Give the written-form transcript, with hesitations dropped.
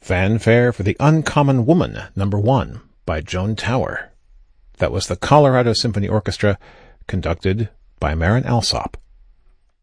Fanfare for the Uncommon Woman, No. 1, by Joan Tower. That was the Colorado Symphony Orchestra, conducted by Marin Alsop.